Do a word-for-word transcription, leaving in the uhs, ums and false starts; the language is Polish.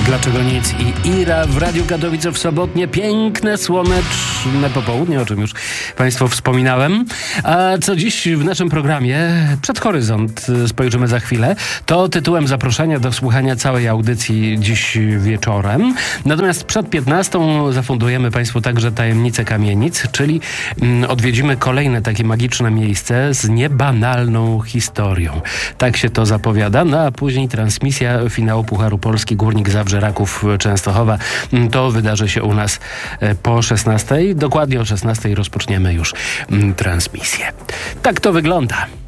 Dlaczego nic? I Ira w Radiu Katowice w sobotnie piękne, słoneczne popołudnie, o czym już Państwu wspominałem. A co dziś w naszym programie Przed Horyzont spojrzymy za chwilę. To tytułem zaproszenia do słuchania całej audycji dziś wieczorem. Natomiast przed piętnastą zafundujemy Państwu także tajemnicę kamienic, czyli mm, odwiedzimy kolejne takie magiczne miejsce z niebanalną historią. Tak się to zapowiada. No a później transmisja finału Pucharu Polski Górnik Zabrze Raków Częstochowa. To wydarzy się u nas po szesnastej. Dokładnie o szesnastej rozpoczniemy już transmisję. Tak to wygląda.